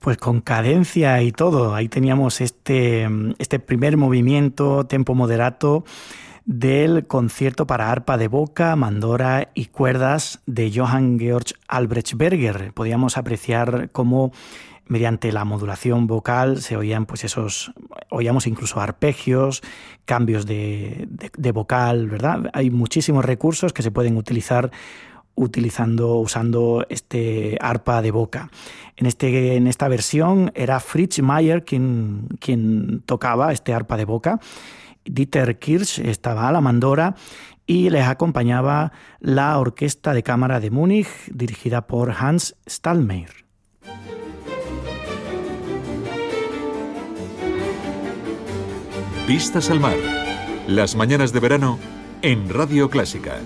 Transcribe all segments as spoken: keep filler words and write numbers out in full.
Pues con cadencia y todo. Ahí teníamos este, este primer movimiento, tempo moderato, del concierto para arpa de boca, mandora y cuerdas de Johann Georg Albrecht Berger. Podíamos apreciar cómo mediante la modulación vocal se oían pues esos, oíamos incluso arpegios, cambios de, de, de vocal, ¿verdad? Hay muchísimos recursos que se pueden utilizar utilizando, usando este arpa de boca. En, este, en esta versión era Fritz Mayer quien, quien tocaba este arpa de boca. Dieter Kirsch estaba a la mandora y les acompañaba la Orquesta de Cámara de Múnich, dirigida por Hans Stallmeyer. Vistas al mar. Las mañanas de verano en Radio Clásica.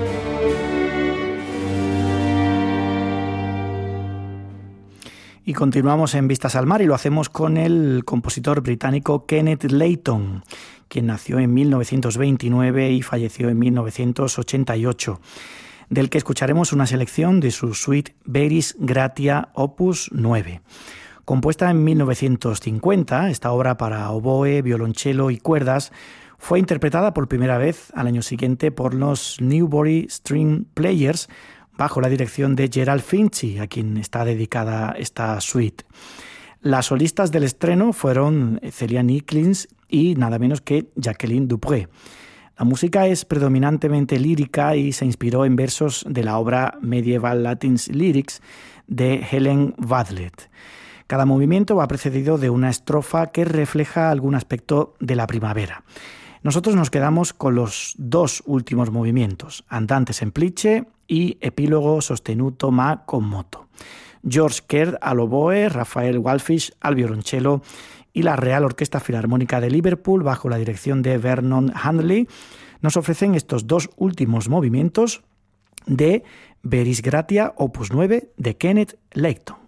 Y continuamos en Vistas al Mar y lo hacemos con el compositor británico Kenneth Layton, quien nació en mil novecientos veintinueve y falleció en mil novecientos ochenta y ocho, del que escucharemos una selección de su suite Veris Gratia opus nueve. Compuesta en mil novecientos cincuenta, esta obra para oboe, violonchelo y cuerdas fue interpretada por primera vez al año siguiente por los Newbury String Players, bajo la dirección de Gerald Finchi, a quien está dedicada esta suite. Las solistas del estreno fueron Celia Nicklins y nada menos que Jacqueline Dupré. La música es predominantemente lírica y se inspiró en versos de la obra Medieval Latin Lyrics de Helen Wadlet. Cada movimiento va precedido de una estrofa que refleja algún aspecto de la primavera. Nosotros nos quedamos con los dos últimos movimientos, Andante semplice y Epílogo sostenuto ma con moto. George Kerr al oboe, Rafael Walfish al violonchelo y la Real Orquesta Filarmónica de Liverpool, bajo la dirección de Vernon Handley, nos ofrecen estos dos últimos movimientos de Veris Gratia opus nueve de Kenneth Layton.